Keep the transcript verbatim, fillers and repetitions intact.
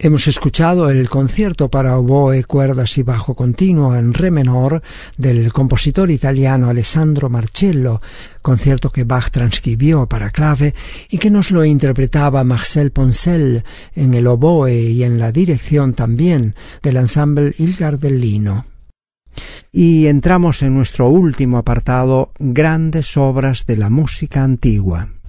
Hemos escuchado el concierto para oboe, cuerdas y bajo continuo en re menor del compositor italiano Alessandro Marcello, concierto que Bach transcribió para clave y que nos lo interpretaba Marcel Poncel en el oboe y en la dirección también del ensemble Il Gardellino. Y entramos en nuestro último apartado, grandes obras de la música antigua.